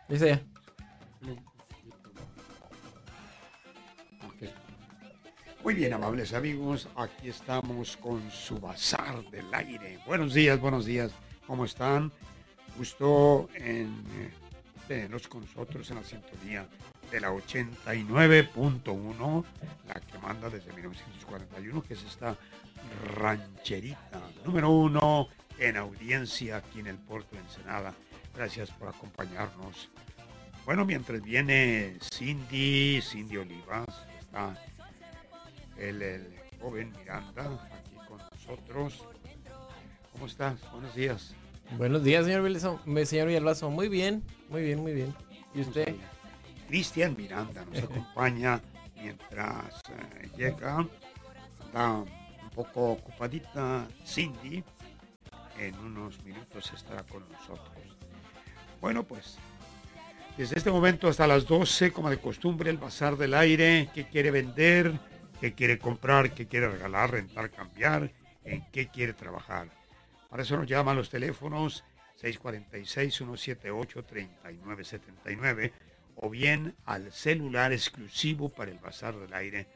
Dice, Ok. Muy bien, amables amigos, aquí estamos con su Bazar del Aire. Buenos días, ¿cómo están? Gusto en tenerlos con nosotros en la sintonía de la 89.1, la que manda desde 1941, que es esta rancherita número uno en audiencia aquí en el puerto de Ensenada. Gracias por acompañarnos. Bueno, mientras viene Cindy Olivas, está el joven Miranda aquí con nosotros. ¿Cómo estás? Buenos días. buenos días, señor Villalbazo. Muy bien, muy bien, muy bien. ¿Y No usted? sabía. Cristian Miranda nos acompaña mientras llega. Anda un poco ocupadita Cindy. En unos minutos estará con nosotros. Bueno, pues desde este momento hasta las 12, como de costumbre, el Bazar del Aire. ¿Qué quiere vender? ¿Qué quiere comprar? ¿Qué quiere regalar, rentar, cambiar? ¿En qué quiere trabajar? Para eso nos llaman los teléfonos 646-178-3979 o bien al celular exclusivo para el Bazar del Aire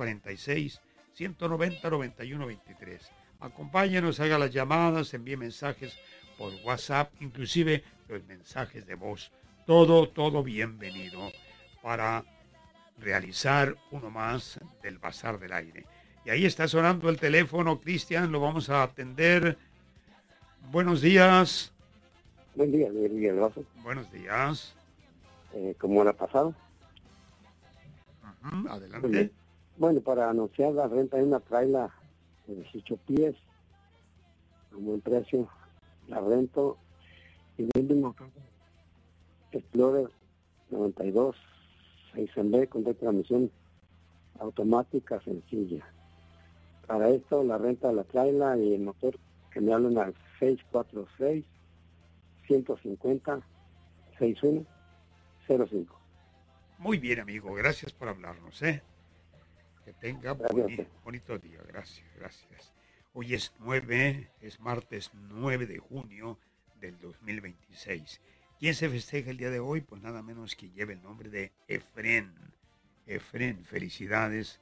646-190-9123. Acompáñenos, haga las llamadas, envíe mensajes por WhatsApp, inclusive los mensajes de voz. Todo bienvenido para realizar uno más del Bazar del Aire. Y ahí está sonando el teléfono, Cristian, lo vamos a atender. Buenos días. Buen día, Miguel Villalbazo. Buenos días. ¿Cómo le ha pasado? Muy Adelante. bien. Bueno, para anunciar la renta de una traila de 18 pies, a buen precio, la rento y vende un Explorer 92, 6MB con transmisión automática sencilla. Para esto, la renta de la traila y el motor que me hablan al 646-150-6105. Muy bien, amigo. Gracias por hablarnos, ¿eh? Que tenga bonito día. Gracias. Hoy es martes 9 de junio del 2026. ¿Quién se festeja el día de hoy? Pues nada menos que lleve el nombre de Efrén. Efrén, felicidades.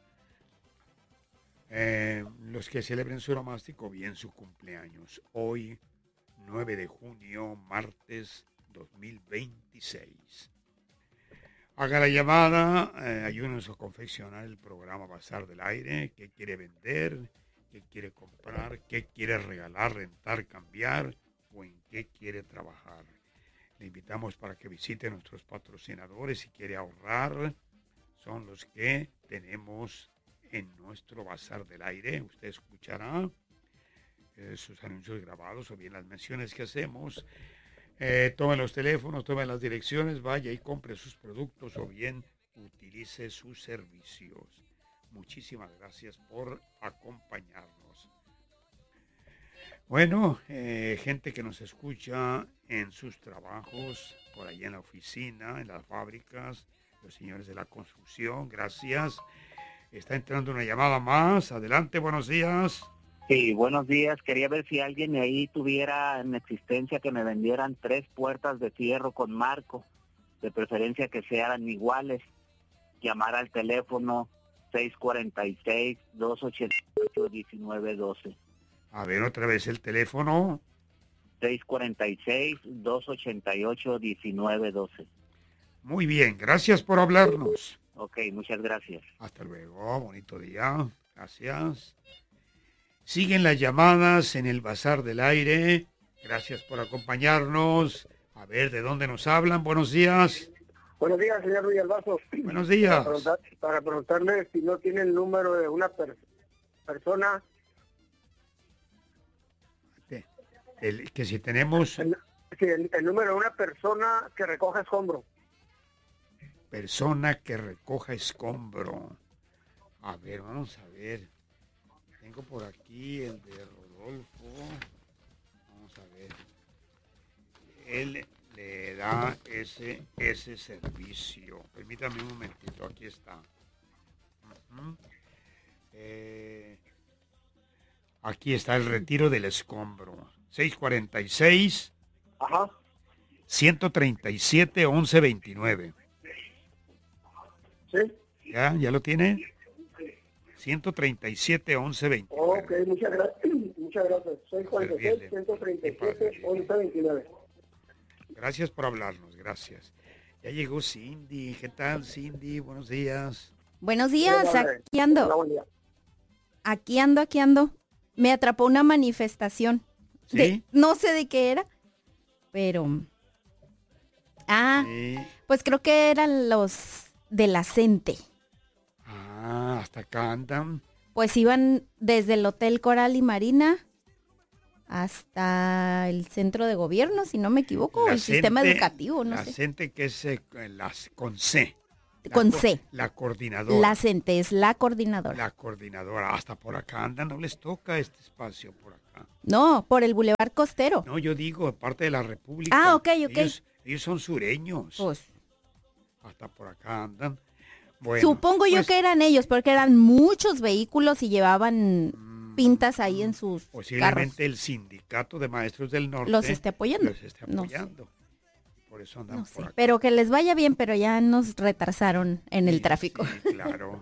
Los que celebren su romástico, bien su cumpleaños. Hoy, 9 de junio, martes 2026. Haga la llamada, ayúdenos a confeccionar el programa Bazar del Aire. ¿Qué quiere vender? ¿Qué quiere comprar? ¿Qué quiere regalar, rentar, cambiar? ¿O en qué quiere trabajar? Le invitamos para que visite nuestros patrocinadores si quiere ahorrar. Son los que tenemos en nuestro Bazar del Aire. Usted escuchará sus anuncios grabados o bien las menciones que hacemos. Tome los teléfonos, tome las direcciones, vaya y compre sus productos o bien utilice sus servicios. Muchísimas gracias por acompañarnos. Bueno, gente que nos escucha en sus trabajos, por ahí en la oficina, en las fábricas, los señores de la construcción, gracias. Está entrando una llamada más. Adelante, buenos días. Sí, buenos días. Quería ver si alguien ahí tuviera en existencia que me vendieran 3 puertas de fierro con marco, de preferencia que sean iguales. Llamar al teléfono 646-288-1912. A ver, otra vez el teléfono. 646-288-1912. Muy bien, gracias por hablarnos. Ok, muchas gracias. Hasta luego, bonito día. Gracias. Siguen las llamadas en el Bazar del Aire. Gracias por acompañarnos. A ver, ¿de dónde nos hablan? Buenos días. Buenos días, señor Villalbazo. Buenos días. Para preguntarle si no tiene el número de una persona. Que si tenemos... El número de una persona que recoja escombro. Persona que recoja escombro. A ver, vamos a ver. Tengo por aquí el de Rodolfo. Vamos a ver. Él le da ese servicio. Permítame un momentito, aquí está. Aquí está el retiro del escombro. 646. Ajá. 137-1129. ¿Sí? ¿Ya lo tiene? 137-1129. Ok, muchas gracias. Muchas gracias. Soy Juan José, 137-1129. Gracias por hablarnos, gracias. Ya llegó Cindy. ¿Qué tal, Cindy? Buenos días. Buenos días, Hola, aquí ando. hola, buen día. Aquí ando. Me atrapó una manifestación. ¿Sí? No sé de qué era, pero... Sí. Pues creo que eran los de la CENTE. Hasta acá andan. Pues iban desde el Hotel Coral y Marina hasta el centro de gobierno, si no me equivoco, el sistema educativo, no sé. La CENTE, que es con C. Con C. La coordinadora. La CENTE es la coordinadora. La coordinadora. Hasta por acá andan, no les toca este espacio por acá. No, por el Boulevard Costero. No, yo digo, parte de la República. Ok. Ellos son sureños. Pues, Hasta por acá andan. Bueno, supongo yo pues, que eran ellos, porque eran muchos vehículos y llevaban pintas ahí en sus posiblemente carros. el sindicato de maestros del norte Los esté apoyando. No sé. Por eso andan No por sé, acá. pero que les vaya bien, pero ya nos retrasaron en el tráfico. Sí, claro.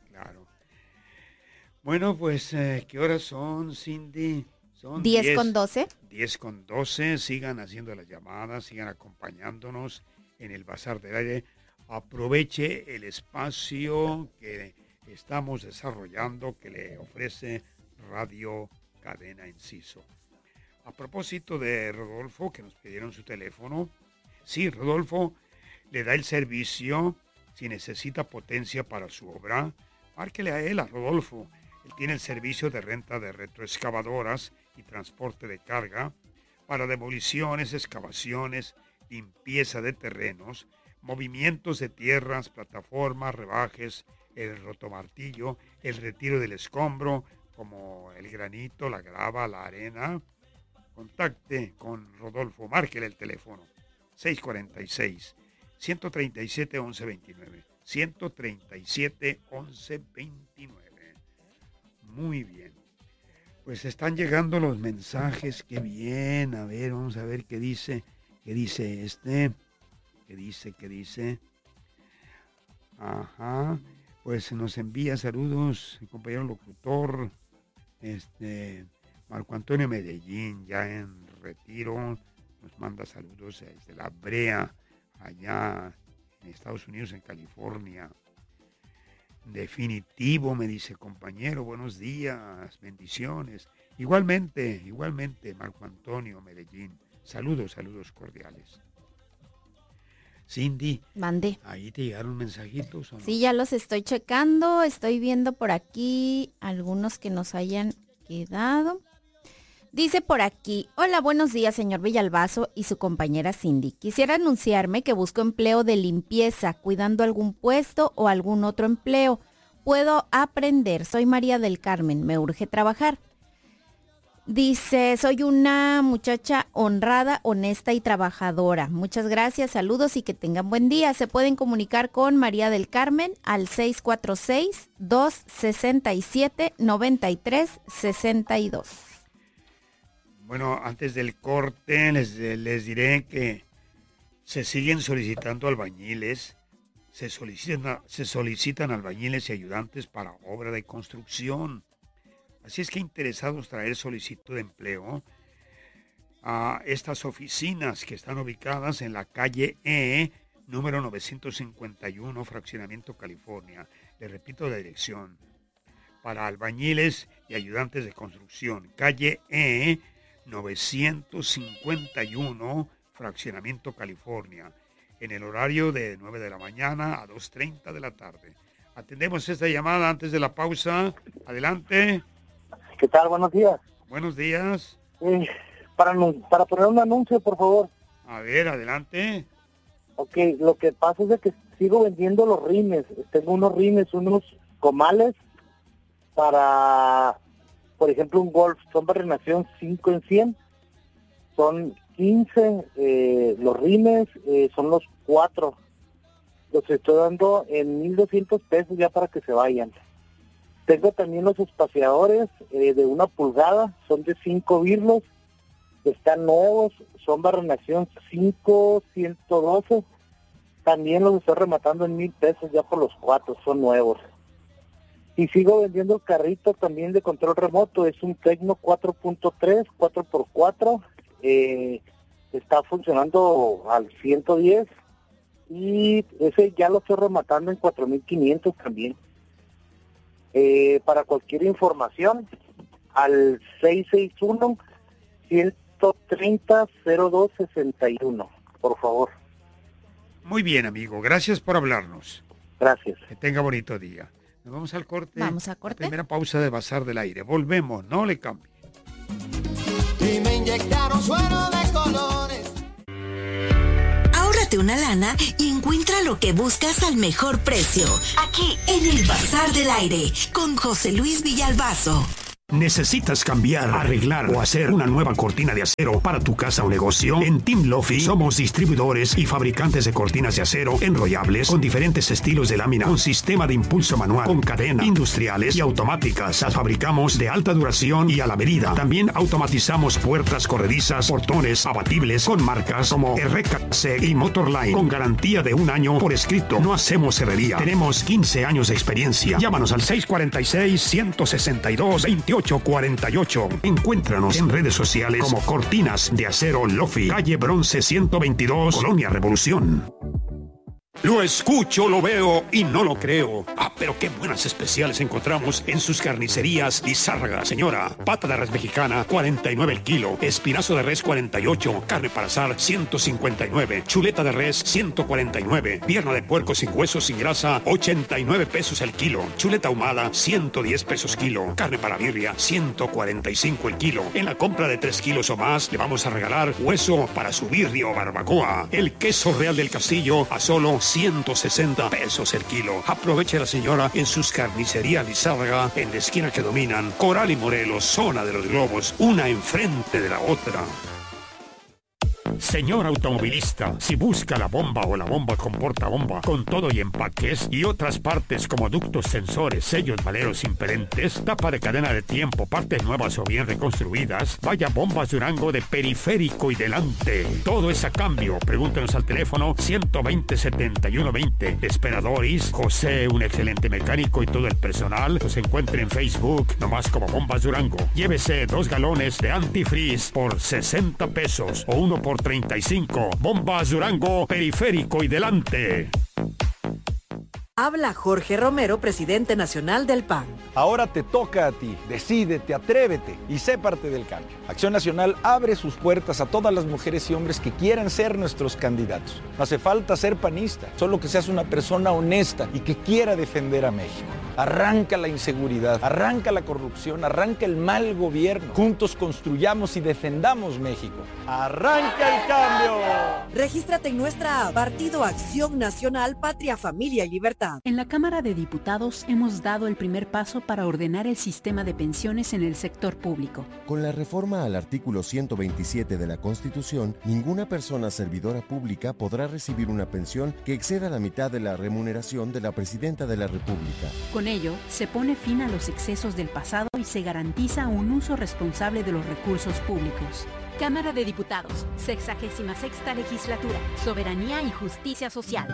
Bueno, pues, ¿qué horas son, Cindy? Son 10:12. 10:12. Sigan haciendo las llamadas, sigan acompañándonos en el Bazar del Aire. Aproveche el espacio que estamos desarrollando, que le ofrece Radio Cadena Enciso. A propósito de Rodolfo, que nos pidieron su teléfono. Sí, Rodolfo le da el servicio. Si necesita potencia para su obra, márquele a él, a Rodolfo. Él tiene el servicio de renta de retroexcavadoras y transporte de carga para demoliciones, excavaciones, limpieza de terrenos, movimientos de tierras, plataformas, rebajes, el rotomartillo, el retiro del escombro, como el granito, la grava, la arena. Contacte con Rodolfo, márquele el teléfono 646-137-1129. 137-1129. Muy bien. Pues están llegando los mensajes, qué bien. A ver, vamos a ver qué dice este. ¿Qué dice? Ajá. Pues nos envía saludos el compañero locutor, Marco Antonio Medellín, ya en retiro. Nos manda saludos desde La Brea, allá en Estados Unidos, en California. Definitivo, me dice compañero, buenos días, bendiciones. Igualmente, Marco Antonio Medellín. Saludos cordiales. Cindy, Mande. ¿ahí te llegaron mensajitos o no? Sí, ya los estoy checando. Estoy viendo por aquí algunos que nos hayan quedado. Dice por aquí: hola, buenos días, señor Villalbazo y su compañera Cindy. Quisiera anunciarme que busco empleo de limpieza, cuidando algún puesto o algún otro empleo. Puedo aprender. Soy María del Carmen. Me urge trabajar. Dice: soy una muchacha honrada, honesta y trabajadora. Muchas gracias, saludos y que tengan buen día. Se pueden comunicar con María del Carmen al 646-267-9362. Bueno, antes del corte les diré que se siguen solicitando albañiles. Se solicitan albañiles y ayudantes para obra de construcción. Así es que interesados traer solicitud de empleo a estas oficinas que están ubicadas en la calle E, número 951, Fraccionamiento California. Les repito la dirección. Para albañiles y ayudantes de construcción. Calle E, 951, Fraccionamiento California. En el horario de 9 de la mañana a 2:30 de la tarde. Atendemos esta llamada antes de la pausa. Adelante. ¿Qué tal? Buenos días. Buenos días. Para poner un anuncio, por favor. A ver, adelante. Ok, lo que pasa es de que sigo vendiendo los rines. Tengo unos rines, unos comales para, por ejemplo, un Golf. Son barrenación 5 en 100. Son 15 los rines, son los 4. Los estoy dando en 1,200 pesos ya para que se vayan. Tengo también los espaciadores de 1 pulgada, son de 5 birlos, están nuevos, son Barrenación 5112. También los estoy rematando en 1,000 pesos ya por los 4, son nuevos. Y sigo vendiendo el carrito también de control remoto, es un Tecno 4.3, 4x4, está funcionando al 110 y ese ya lo estoy rematando en 4,500 también. Para cualquier información, al 661-130-0261, por favor. Muy bien, amigo. Gracias por hablarnos. Gracias. Que tenga bonito día. Nos vamos al corte. Vamos a corte. La primera pausa de Bazar del Aire. Volvemos, no le cambie. Y me inyectaron suero de colores. Ahórrate una lana y encuentra lo que buscas al mejor precio. Aquí, en el Bazar del Aire, con José Luis Villalbazo. ¿Necesitas cambiar, arreglar o hacer una nueva cortina de acero para tu casa o negocio? En Team Lofi somos distribuidores y fabricantes de cortinas de acero enrollables con diferentes estilos de lámina, con sistema de impulso manual, con cadena, industriales y automáticas. Las fabricamos de alta duración y a la medida. También automatizamos puertas corredizas, portones abatibles con marcas como RKC y Motorline, con garantía de 1 año por escrito. No hacemos herrería. Tenemos 15 años de experiencia. Llámanos al 646-162-2848. Encuéntranos en redes sociales como Cortinas de Acero Lofi, calle Bronce 122, Colonia Revolución. Lo escucho, lo veo y no lo creo. Pero qué buenas especiales encontramos en sus carnicerías Lizárraga. Señora, pata de res mexicana, 49 el kilo. Espinazo de res, 48. Carne para asar, 159. Chuleta de res, 149. Pierna de puerco sin hueso, sin grasa, 89 pesos el kilo. Chuleta ahumada, 110 pesos kilo. Carne para birria, 145 el kilo. En la compra de 3 kilos o más, le vamos a regalar hueso para su birria o barbacoa. El queso Real del Castillo a solo 160 pesos el kilo. Aproveche la señora en sus carnicerías Lizárraga, en la esquina que dominan Coral y Morelos, zona de los Globos, una enfrente de la otra. Señor automovilista, si busca la bomba o la bomba con portabomba, con todo y empaques y otras partes como ductos, sensores, sellos, maleros impedentes, tapa de cadena de tiempo, partes nuevas o bien reconstruidas, vaya Bombas Durango de periférico y delante. Todo es a cambio. Pregúntenos al teléfono 120-7120. Esperadores, José, un excelente mecánico y todo el personal los encuentra en Facebook, nomás como Bombas Durango. Llévese 2 galones de antifreeze por 60 pesos o 1 por 35. Bombas Durango, periférico y delante. Habla Jorge Romero, presidente nacional del PAN. Ahora te toca a ti. Decídete, atrévete y sé parte del cambio. Acción Nacional abre sus puertas a todas las mujeres y hombres que quieran ser nuestros candidatos. No hace falta ser panista, solo que seas una persona honesta y que quiera defender a México. Arranca la inseguridad, arranca la corrupción, arranca el mal gobierno. Juntos construyamos y defendamos México. ¡Arranca el cambio! Regístrate en nuestra app, Partido Acción Nacional, Patria, Familia y Libertad. En la Cámara de Diputados hemos dado el primer paso para ordenar el sistema de pensiones en el sector público. Con la reforma al artículo 127 de la Constitución, ninguna persona servidora pública podrá recibir una pensión que exceda la mitad de la remuneración de la Presidenta de la República. Con ello, se pone fin a los excesos del pasado y se garantiza un uso responsable de los recursos públicos. Cámara de Diputados, 66ª Legislatura, Soberanía y Justicia Social.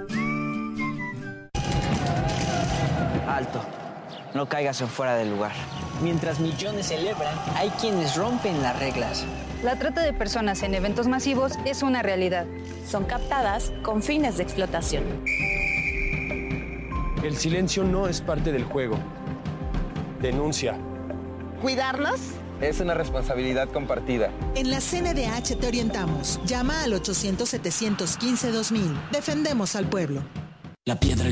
Alto, no caigas en fuera del lugar. Mientras millones celebran, hay quienes rompen las reglas. La trata de personas en eventos masivos es una realidad. Son captadas con fines de explotación. El silencio no es parte del juego. Denuncia. ¿Cuidarnos? Es una responsabilidad compartida. En la CNDH te orientamos. Llama al 800-715-2000. Defendemos al pueblo. La piedra